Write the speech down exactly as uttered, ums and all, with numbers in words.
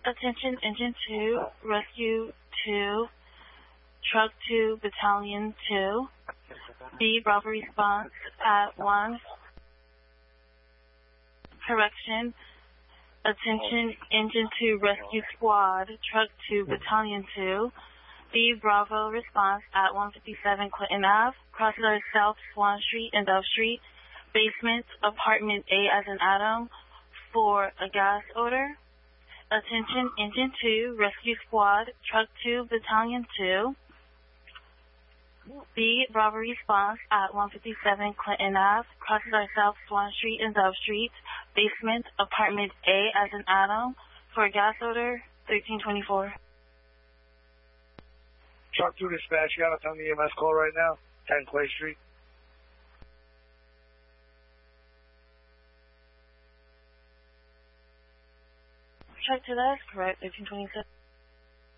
Attention Engine two, Rescue two, Truck two, Battalion two. B, Bravo response at one. Correction. Attention Engine two, Rescue Squad, Truck two, Battalion two. B, Bravo response at one fifty-seven Clinton Avenue, Crossroads South, Swan Street and Dove Street, basement, apartment A as in Adam, for a gas odor. Attention Engine two, Rescue Squad, Truck two, Battalion two. B, Bravo response at one fifty-seven Clinton Avenue, Crossroads South, Swan Street and Dove Street, basement, apartment A as in Adam, for a gas odor, thirteen twenty-four. Truck two dispatch, you got a tongue E M S call right now, ten Clay Street. Truck two, that is correct, thirteen twenty-seven.